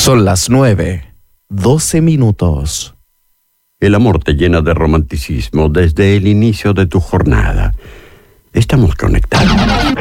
Son las 9:12. El amor te llena de romanticismo desde el inicio de tu jornada. Estamos conectados.